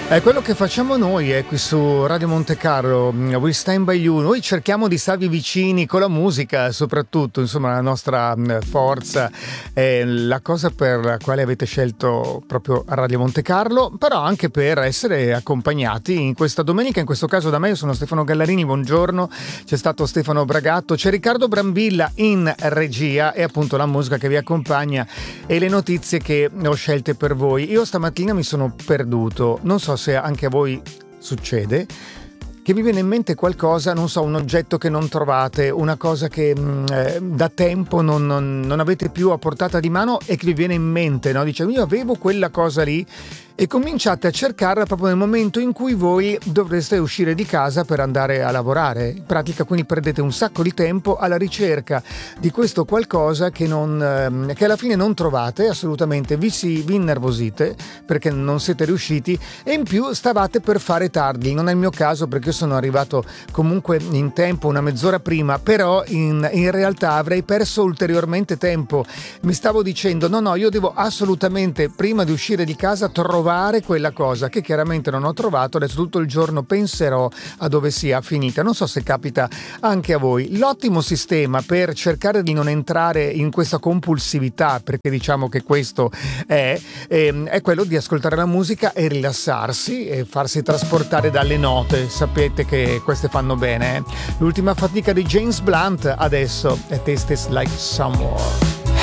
È quello che facciamo noi qui su Radio Monte Carlo, We Stand By You. Noi cerchiamo di starvi vicini con la musica, soprattutto, insomma, la nostra forza è la cosa per la quale avete scelto proprio Radio Monte Carlo, però anche per essere accompagnati in questa domenica, in questo caso da me. Io sono Stefano Gallarini, buongiorno, c'è stato Stefano Bragatto, c'è Riccardo Brambilla in regia e appunto la musica che vi accompagna e le notizie che ho scelte per voi. Io stamattina mi sono perduto, non so se anche a voi succede, che vi viene in mente qualcosa, non so, un oggetto che non trovate, una cosa che da tempo non avete più a portata di mano e che vi viene in mente, no? Dice, io avevo quella cosa lì, e cominciate a cercarla proprio nel momento in cui voi dovreste uscire di casa per andare a lavorare. In pratica, quindi perdete un sacco di tempo alla ricerca di questo qualcosa che alla fine non trovate assolutamente, vi innervosite perché non siete riusciti e in più stavate per fare tardi. Non è il mio caso perché io sono arrivato comunque in tempo, una mezz'ora prima, però in realtà avrei perso ulteriormente tempo. Mi stavo dicendo no, io devo assolutamente prima di uscire di casa trovare quella cosa che chiaramente non ho trovato. Adesso tutto il giorno penserò a dove sia finita. Non so se capita anche a voi. L'ottimo sistema per cercare di non entrare in questa compulsività, perché diciamo che questo è quello di ascoltare la musica e rilassarsi e farsi trasportare dalle note. Sapete che queste fanno bene. L'ultima fatica di James Blunt adesso è Tastes Like Someone.